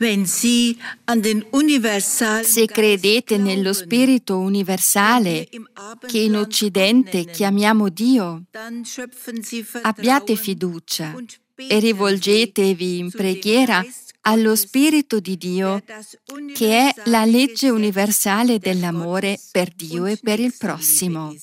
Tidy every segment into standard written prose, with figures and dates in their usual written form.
Se credete nello Spirito universale che in Occidente chiamiamo Dio, abbiate fiducia e rivolgetevi in preghiera allo Spirito di Dio, che è la legge universale dell'amore per Dio e per il prossimo.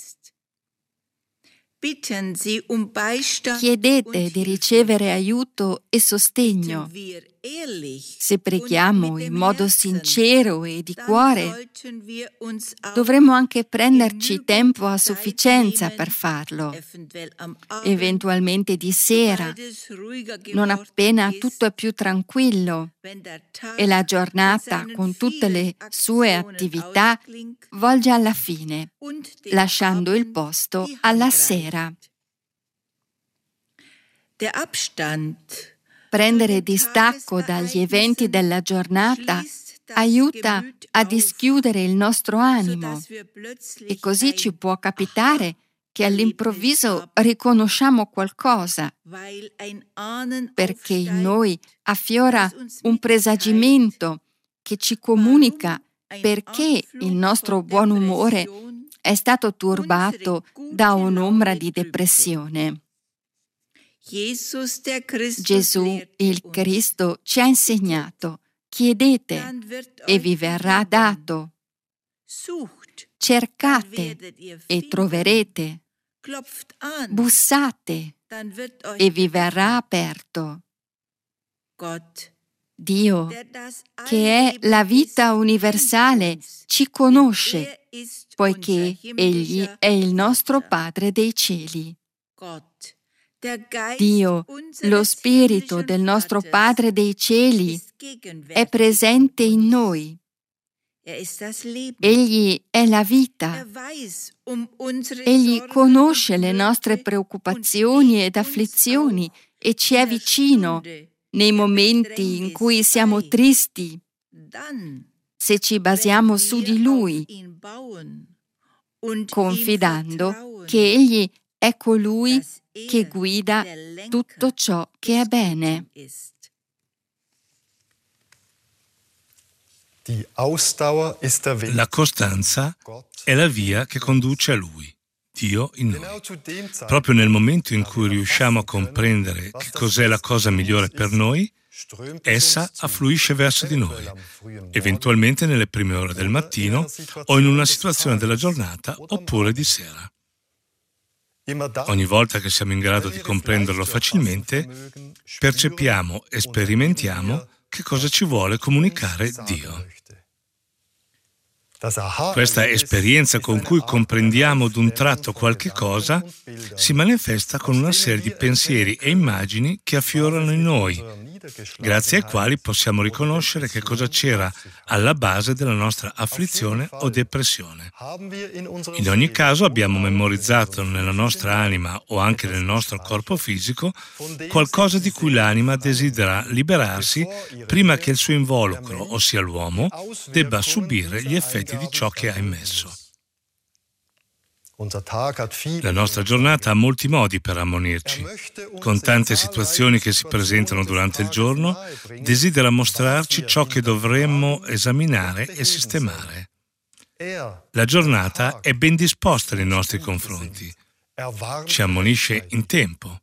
Chiedete di ricevere aiuto e sostegno. Se preghiamo in modo sincero e di cuore, dovremo anche prenderci tempo a sufficienza per farlo, eventualmente di sera, non appena tutto è più tranquillo e la giornata con tutte le sue attività volge alla fine, lasciando il posto alla sera. Prendere distacco dagli eventi della giornata aiuta a dischiudere il nostro animo e così ci può capitare che all'improvviso riconosciamo qualcosa, perché in noi affiora un presagimento che ci comunica perché il nostro buon umore è stato turbato da un'ombra di depressione. Gesù, il Cristo, ci ha insegnato: chiedete e vi verrà dato, cercate e troverete, bussate e vi verrà aperto. Dio, che è la vita universale, ci conosce, poiché Egli è il nostro Padre dei cieli. Dio, lo Spirito del nostro Padre dei cieli, è presente in noi. Egli è la vita. Egli conosce le nostre preoccupazioni ed afflizioni e ci è vicino nei momenti in cui siamo tristi, se ci basiamo su di Lui, confidando che Egli è colui che guida tutto ciò che è bene. La costanza è la via che conduce a Lui, Dio in noi. Proprio nel momento in cui riusciamo a comprendere che cos'è la cosa migliore per noi, essa affluisce verso di noi, eventualmente nelle prime ore del mattino o in una situazione della giornata oppure di sera. Ogni volta che siamo in grado di comprenderlo facilmente, percepiamo e sperimentiamo che cosa ci vuole comunicare Dio. Questa esperienza con cui comprendiamo d'un tratto qualche cosa si manifesta con una serie di pensieri e immagini che affiorano in noi, grazie ai quali possiamo riconoscere che cosa c'era alla base della nostra afflizione o depressione. In ogni caso abbiamo memorizzato nella nostra anima o anche nel nostro corpo fisico qualcosa di cui l'anima desidera liberarsi prima che il suo involucro, ossia l'uomo, debba subire gli effetti di ciò che ha immesso. La nostra giornata ha molti modi per ammonirci. Con tante situazioni che si presentano durante il giorno, desidera mostrarci ciò che dovremmo esaminare e sistemare. La giornata è ben disposta nei nostri confronti. Ci ammonisce in tempo.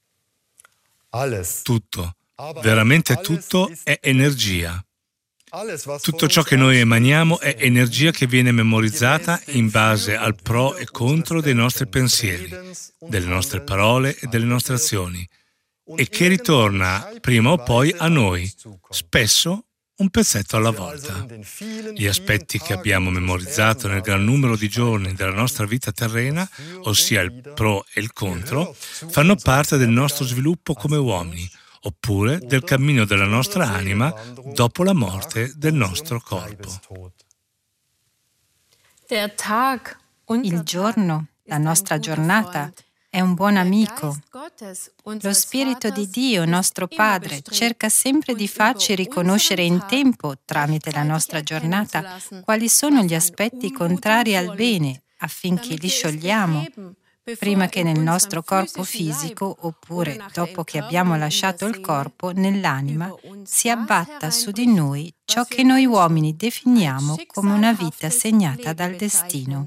Tutto, veramente tutto, è energia. Tutto ciò che noi emaniamo è energia che viene memorizzata in base al pro e contro dei nostri pensieri, delle nostre parole e delle nostre azioni, e che ritorna prima o poi a noi, spesso un pezzetto alla volta. Gli aspetti che abbiamo memorizzato nel gran numero di giorni della nostra vita terrena, ossia il pro e il contro, fanno parte del nostro sviluppo come uomini, oppure del cammino della nostra anima dopo la morte del nostro corpo. Il giorno, la nostra giornata, è un buon amico. Lo Spirito di Dio, nostro Padre, cerca sempre di farci riconoscere in tempo, tramite la nostra giornata, quali sono gli aspetti contrari al bene, affinché li sciogliamo, prima che nel nostro corpo fisico, oppure dopo che abbiamo lasciato il corpo, nell'anima, si abbatta su di noi ciò che noi uomini definiamo come una vita segnata dal destino.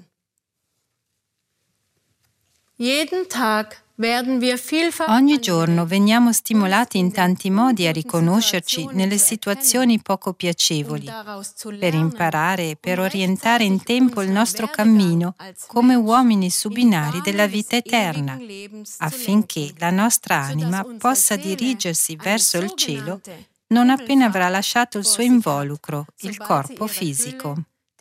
Ogni giorno veniamo stimolati in tanti modi a riconoscerci nelle situazioni poco piacevoli, per imparare e per orientare in tempo il nostro cammino come uomini su binari della vita eterna, affinché la nostra anima possa dirigersi verso il cielo non appena avrà lasciato il suo involucro, il corpo fisico.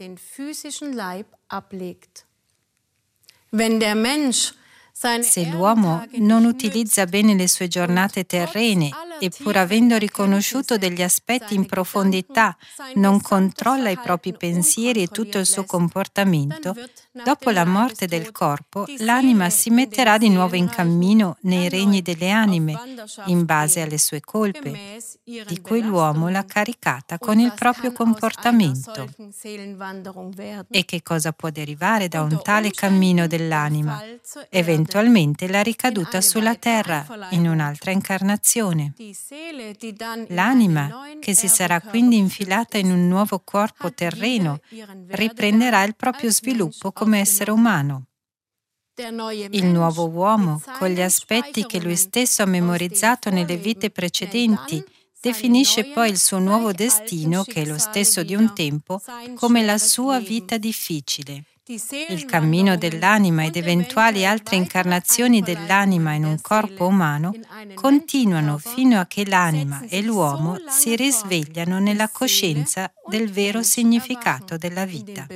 Se l'uomo non utilizza bene le sue giornate terrene e pur avendo riconosciuto degli aspetti in profondità non controlla i propri pensieri e tutto il suo comportamento, dopo la morte del corpo l'anima si metterà di nuovo in cammino nei regni delle anime, in base alle sue colpe, di cui l'uomo l'ha caricata con il proprio comportamento. E che cosa può derivare da un tale cammino dell'anima? Eventualmente la ricaduta sulla terra in un'altra incarnazione. L'anima, che si sarà quindi infilata in un nuovo corpo terreno, riprenderà il proprio sviluppo come essere umano. Il nuovo uomo, con gli aspetti che lui stesso ha memorizzato nelle vite precedenti, definisce poi il suo nuovo destino, che è lo stesso di un tempo, come la sua vita difficile. Il cammino dell'anima ed eventuali altre incarnazioni dell'anima in un corpo umano continuano fino a che l'anima e l'uomo si risvegliano nella coscienza del vero significato della vita.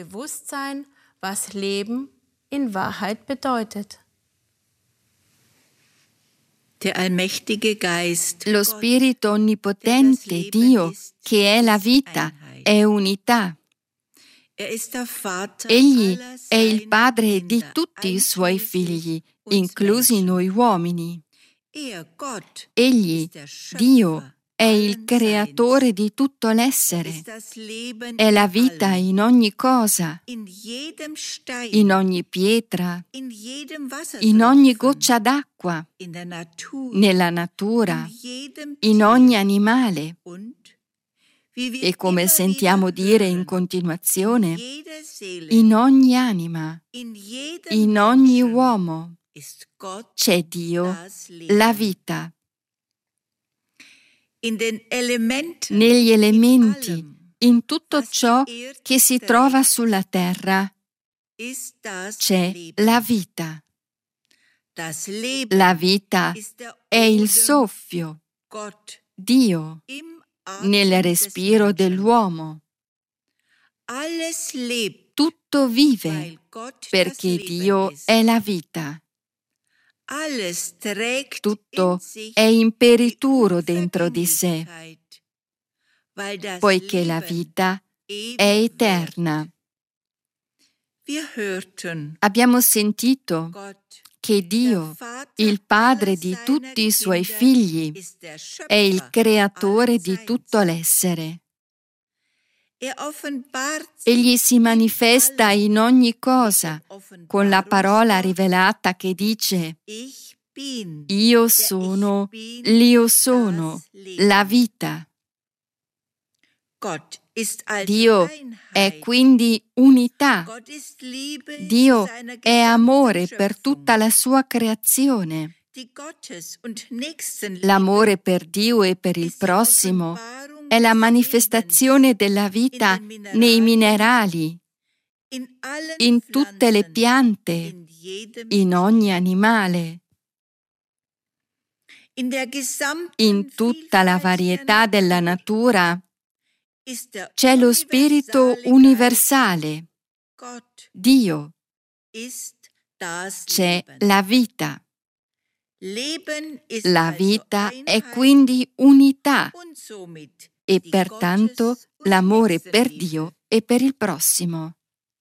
Lo Spirito Onnipotente, Dio, che è la vita, è unità. Egli è il Padre di tutti i Suoi figli, inclusi noi uomini. Egli, Dio, è il Creatore di tutto l'essere. È la vita in ogni cosa, in ogni pietra, in ogni goccia d'acqua, nella natura, in ogni animale. E come sentiamo dire in continuazione, in ogni anima, in ogni uomo c'è Dio, la vita. Negli elementi, in tutto ciò che si trova sulla terra, c'è la vita. La vita è il soffio, Dio, nel respiro dell'uomo. Tutto vive perché Dio è la vita. Tutto è imperituro dentro di sé, poiché la vita è eterna. Abbiamo sentito che Dio, il Padre di tutti i Suoi figli, è il Creatore di tutto l'essere. Egli si manifesta in ogni cosa con la parola rivelata che dice: Io sono, l'Io sono, la vita. Dio è quindi unità. Dio è amore per tutta la sua creazione. L'amore per Dio e per il prossimo è la manifestazione della vita nei minerali, in tutte le piante, in ogni animale. In tutta la varietà della natura c'è lo Spirito universale, Dio. C'è la vita. La vita è quindi unità e pertanto l'amore per Dio e per il prossimo.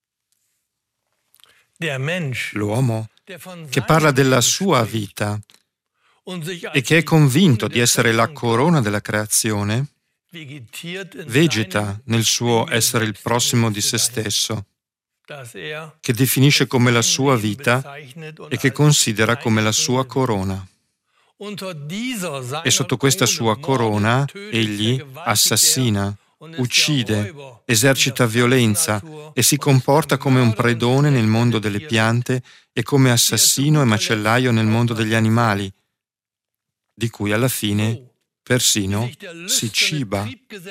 L'uomo che parla della sua vita e che è convinto di essere la corona della creazione, vegeta nel suo essere il prossimo di se stesso. che definisce come la sua vita e che considera come la sua corona. E sotto questa sua corona egli assassina, uccide, esercita violenza e si comporta come un predone nel mondo delle piante e come assassino e macellaio nel mondo degli animali, di cui alla fine persino si ciba.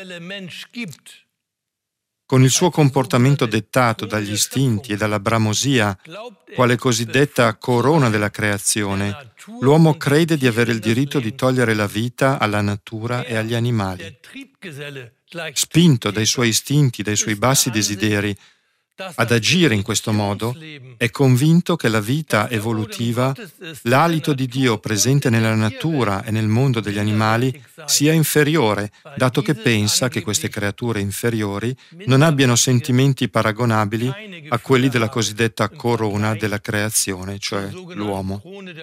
Con il suo comportamento dettato dagli istinti e dalla bramosia, quale cosiddetta corona della creazione, l'uomo crede di avere il diritto di togliere la vita alla natura e agli animali. Spinto dai suoi istinti, dai suoi bassi desideri, ad agire in questo modo, è convinto che la vita evolutiva, l'alito di Dio presente nella natura e nel mondo degli animali, sia inferiore, dato che pensa che queste creature inferiori non abbiano sentimenti paragonabili a quelli della cosiddetta corona della creazione, cioè l'uomo.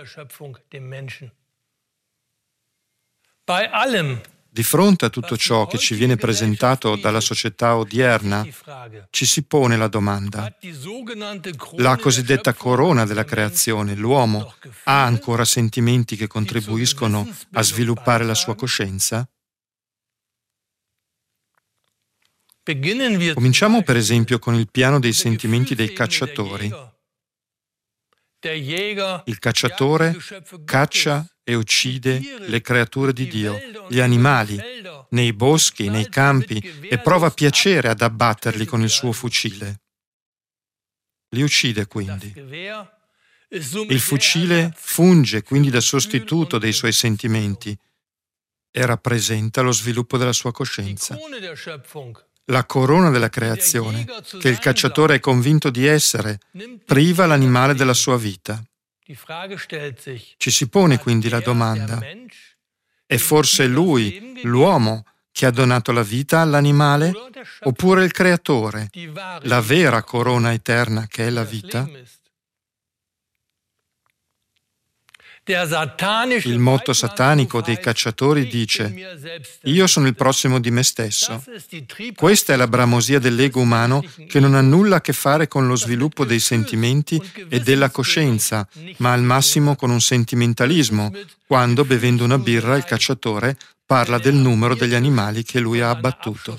Di fronte a tutto ciò che ci viene presentato dalla società odierna, ci si pone la domanda: la cosiddetta corona della creazione, l'uomo, ha ancora sentimenti che contribuiscono a sviluppare la sua coscienza? Cominciamo per esempio con il piano dei sentimenti dei cacciatori. Il cacciatore caccia e uccide le creature di Dio, gli animali, nei boschi, nei campi, e prova piacere ad abbatterli con il suo fucile. Li uccide quindi. Il fucile funge quindi da sostituto dei suoi sentimenti e rappresenta lo sviluppo della sua coscienza. La corona della creazione, che il cacciatore è convinto di essere, priva l'animale della sua vita. Ci si pone quindi la domanda: è forse lui, l'uomo, che ha donato la vita all'animale, oppure il creatore, la vera corona eterna che è la vita? Il motto satanico dei cacciatori dice: io sono il prossimo di me stesso. Questa è la bramosia dell'ego umano, che non ha nulla a che fare con lo sviluppo dei sentimenti e della coscienza, ma al massimo con un sentimentalismo, quando, bevendo una birra, il cacciatore parla del numero degli animali che lui ha abbattuto.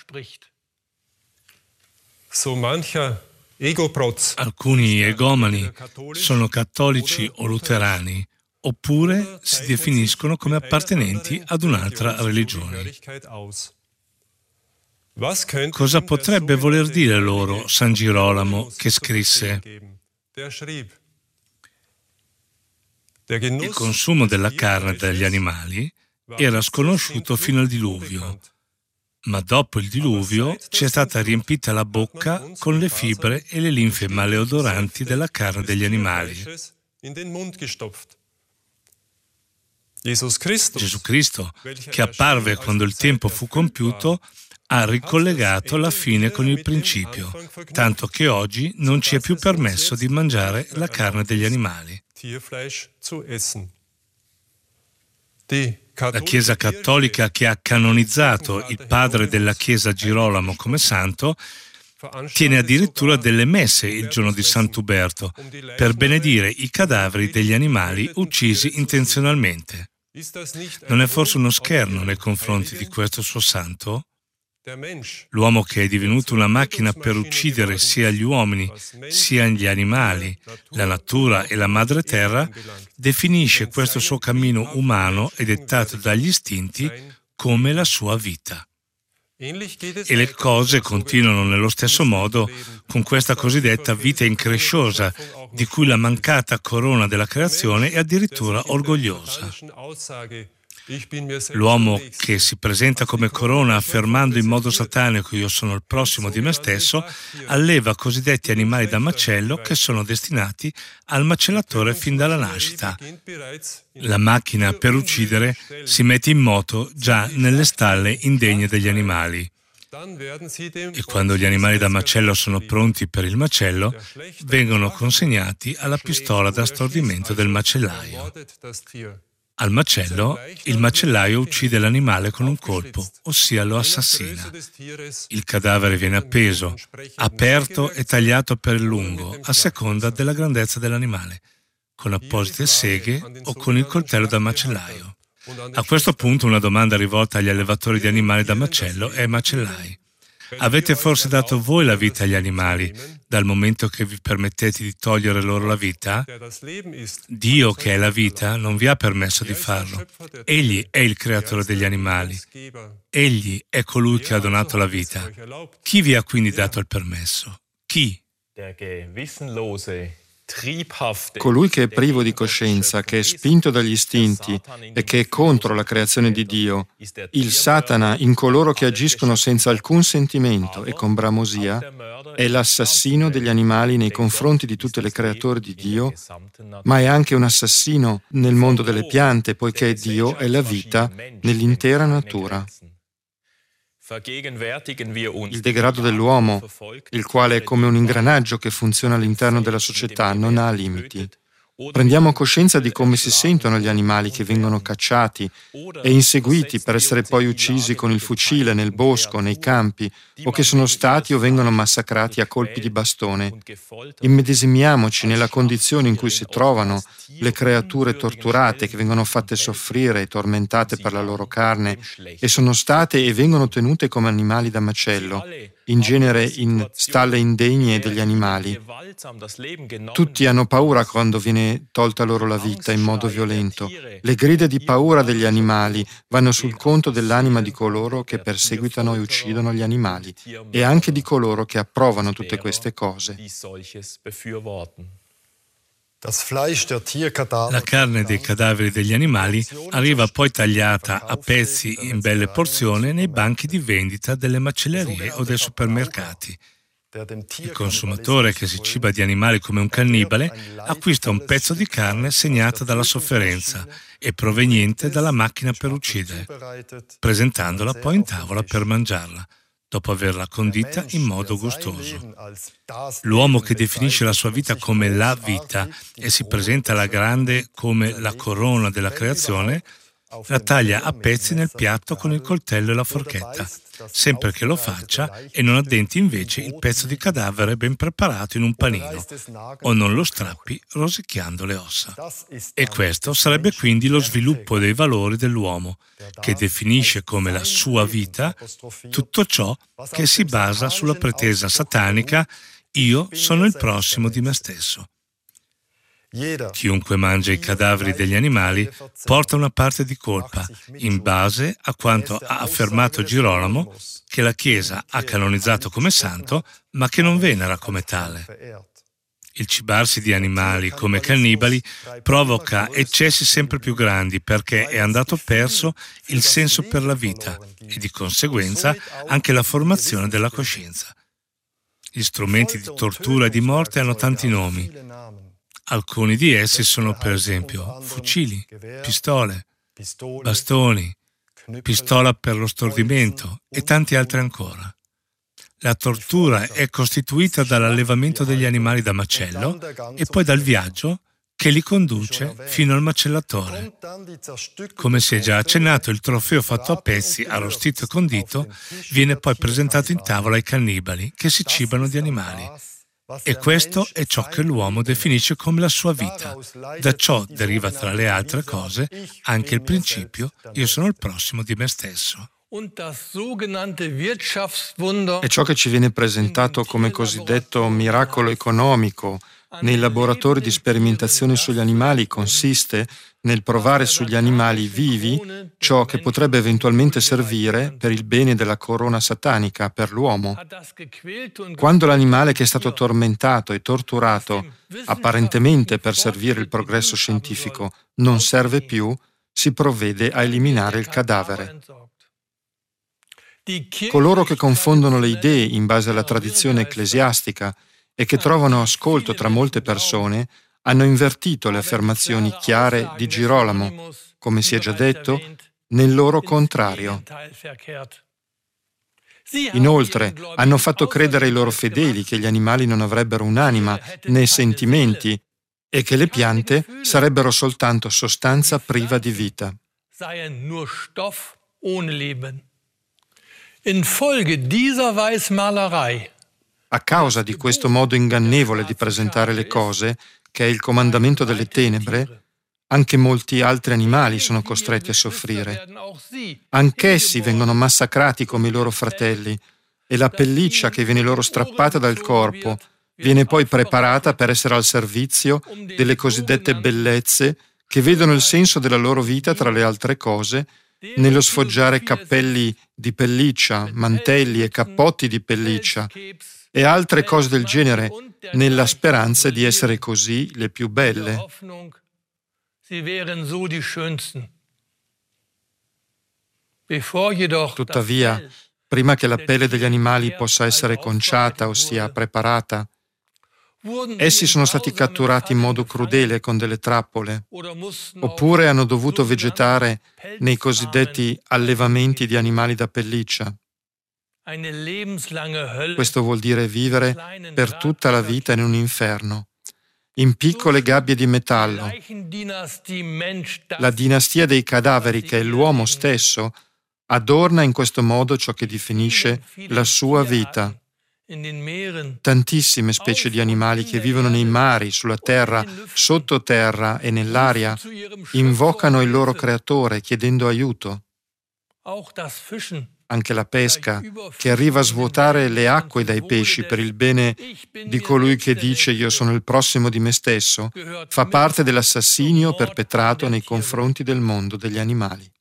Alcuni egomani sono cattolici o luterani, oppure si definiscono come appartenenti ad un'altra religione. Cosa potrebbe voler dire loro San Girolamo, che scrisse: il consumo della carne dagli animali era sconosciuto fino al diluvio, ma dopo il diluvio ci è stata riempita la bocca con le fibre e le linfe maleodoranti della carne degli animali. Gesù Cristo, che apparve quando il tempo fu compiuto, ha ricollegato la fine con il principio, tanto che oggi non ci è più permesso di mangiare la carne degli animali. La Chiesa Cattolica, che ha canonizzato il padre della Chiesa Girolamo come santo, tiene addirittura delle messe il giorno di Sant'Uberto per benedire i cadaveri degli animali uccisi intenzionalmente. Non è forse uno scherno nei confronti di questo suo santo? L'uomo, che è divenuto una macchina per uccidere sia gli uomini sia gli animali, la natura e la madre terra, definisce questo suo cammino umano e dettato dagli istinti come la sua vita. E le cose continuano nello stesso modo con questa cosiddetta vita incresciosa, di cui la mancata corona della creazione è addirittura orgogliosa. L'uomo che si presenta come corona affermando in modo satanico io sono il prossimo di me stesso, alleva cosiddetti animali da macello che sono destinati al macellatore fin dalla nascita. La macchina per uccidere si mette in moto già nelle stalle indegne degli animali. E quando gli animali da macello sono pronti per il macello, vengono consegnati alla pistola da stordimento del macellaio. Al macello, il macellaio uccide l'animale con un colpo, ossia lo assassina. Il cadavere viene appeso, aperto e tagliato per il lungo, a seconda della grandezza dell'animale, con apposite seghe o con il coltello da macellaio. A questo punto una domanda rivolta agli allevatori di animali da macello e ai macellai. Avete forse dato voi la vita agli animali, dal momento che vi permettete di togliere loro la vita? Dio, che è la vita, non vi ha permesso di farlo. Egli è il creatore degli animali. Egli è colui che ha donato la vita. Chi vi ha quindi dato il permesso? Chi? Colui che è privo di coscienza, che è spinto dagli istinti e che è contro la creazione di Dio, il Satana in coloro che agiscono senza alcun sentimento e con bramosia, è l'assassino degli animali nei confronti di tutte le creature di Dio, ma è anche un assassino nel mondo delle piante, poiché Dio è la vita nell'intera natura. Il degrado dell'uomo, il quale è come un ingranaggio che funziona all'interno della società, non ha limiti. Prendiamo coscienza di come si sentono gli animali che vengono cacciati e inseguiti per essere poi uccisi con il fucile nel bosco, nei campi, o che sono stati o vengono massacrati a colpi di bastone. Immedesimiamoci nella condizione in cui si trovano le creature torturate che vengono fatte soffrire e tormentate per la loro carne e sono state e vengono tenute come animali da macello, in genere in stalle indegne degli animali. Tutti hanno paura quando viene tolta loro la vita in modo violento. Le grida di paura degli animali vanno sul conto dell'anima di coloro che perseguitano e uccidono gli animali e anche di coloro che approvano tutte queste cose. La carne dei cadaveri degli animali arriva poi tagliata a pezzi in belle porzioni nei banchi di vendita delle macellerie o dei supermercati. Il consumatore che si ciba di animali come un cannibale acquista un pezzo di carne segnata dalla sofferenza e proveniente dalla macchina per uccidere, presentandola poi in tavola per mangiarla, dopo averla condita in modo gustoso. L'uomo che definisce la sua vita come la vita e si presenta alla grande come la corona della creazione, la taglia a pezzi nel piatto con il coltello e la forchetta, sempre che lo faccia e non addenti invece il pezzo di cadavere ben preparato in un panino, o non lo strappi rosicchiando le ossa. E questo sarebbe quindi lo sviluppo dei valori dell'uomo, che definisce come la sua vita tutto ciò che si basa sulla pretesa satanica «io sono il prossimo di me stesso». Chiunque mangia i cadaveri degli animali porta una parte di colpa, in base a quanto ha affermato Girolamo, che la Chiesa ha canonizzato come santo, ma che non venera come tale. Il cibarsi di animali come cannibali provoca eccessi sempre più grandi perché è andato perso il senso per la vita e di conseguenza anche la formazione della coscienza. Gli strumenti di tortura e di morte hanno tanti nomi. Alcuni di essi sono per esempio fucili, pistole, bastoni, pistola per lo stordimento e tanti altri ancora. La tortura è costituita dall'allevamento degli animali da macello e poi dal viaggio che li conduce fino al macellatore. Come si è già accennato, il trofeo fatto a pezzi, arrostito e condito, viene poi presentato in tavola ai cannibali che si cibano di animali. E questo è ciò che l'uomo definisce come la sua vita. Da ciò deriva, tra le altre cose, anche il principio «io sono il prossimo di me stesso». E ciò che ci viene presentato come cosiddetto miracolo economico nei laboratori di sperimentazione sugli animali consiste nel provare sugli animali vivi ciò che potrebbe eventualmente servire per il bene della corona satanica per l'uomo. Quando l'animale che è stato tormentato e torturato, apparentemente per servire il progresso scientifico, non serve più, si provvede a eliminare il cadavere. Coloro che confondono le idee in base alla tradizione ecclesiastica e che trovano ascolto tra molte persone hanno invertito le affermazioni chiare di Girolamo, come si è già detto, nel loro contrario. Inoltre, hanno fatto credere ai loro fedeli che gli animali non avrebbero un'anima né sentimenti e che le piante sarebbero soltanto sostanza priva di vita. A causa di questo modo ingannevole di presentare le cose, che è il comandamento delle tenebre, anche molti altri animali sono costretti a soffrire. Anch'essi vengono massacrati come i loro fratelli e la pelliccia che viene loro strappata dal corpo viene poi preparata per essere al servizio delle cosiddette bellezze che vedono il senso della loro vita, tra le altre cose, nello sfoggiare cappelli di pelliccia, mantelli e cappotti di pelliccia e altre cose del genere, nella speranza di essere così le più belle. Tuttavia, prima che la pelle degli animali possa essere conciata, ossia preparata, essi sono stati catturati in modo crudele con delle trappole, oppure hanno dovuto vegetare nei cosiddetti allevamenti di animali da pelliccia. Questo vuol dire vivere per tutta la vita in un inferno, in piccole gabbie di metallo. La dinastia dei cadaveri, che è l'uomo stesso, adorna in questo modo ciò che definisce la sua vita. Tantissime specie di animali che vivono nei mari, sulla terra, sottoterra e nell'aria invocano il loro creatore chiedendo aiuto. Anche la pesca, che arriva a svuotare le acque dai pesci per il bene di colui che dice io sono il prossimo di me stesso, fa parte dell'assassinio perpetrato nei confronti del mondo degli animali.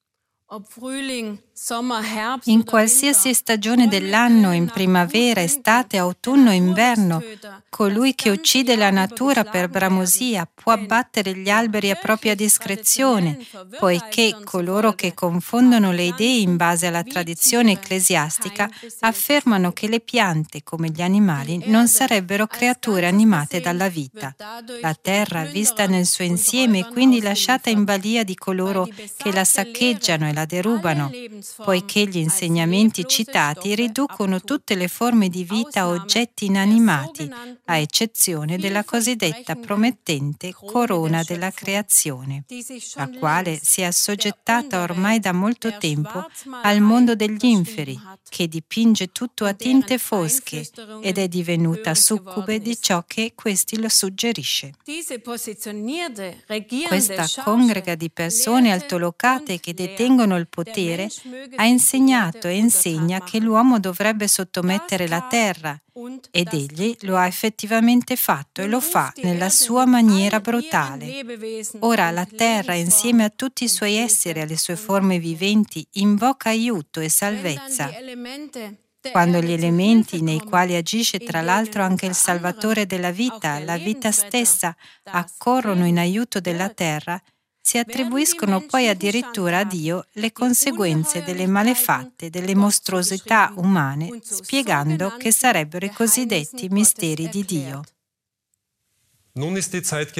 In qualsiasi stagione dell'anno, in primavera, estate, autunno e inverno, colui che uccide la natura per bramosia può abbattere gli alberi a propria discrezione, poiché coloro che confondono le idee in base alla tradizione ecclesiastica affermano che le piante, come gli animali, non sarebbero creature animate dalla vita. La terra, vista nel suo insieme, è quindi lasciata in balia di coloro che la saccheggiano e la derubano, poiché gli insegnamenti citati riducono tutte le forme di vita a oggetti inanimati, a eccezione della cosiddetta promettente corona della creazione, la quale si è assoggettata ormai da molto tempo al mondo degli inferi, che dipinge tutto a tinte fosche ed è divenuta succube di ciò che questi lo suggerisce. Questa congrega di persone altolocate che detengono il potere ha insegnato e insegna che l'uomo dovrebbe sottomettere la terra, ed egli lo ha effettivamente fatto e lo fa nella sua maniera brutale. Ora la terra, insieme a tutti i suoi esseri e alle sue forme viventi, invoca aiuto e salvezza. Quando gli elementi, nei quali agisce tra l'altro anche il Salvatore della vita, la vita stessa, accorrono in aiuto della terra, si attribuiscono poi addirittura a Dio le conseguenze delle malefatte, delle mostruosità umane, spiegando che sarebbero i cosiddetti misteri di Dio.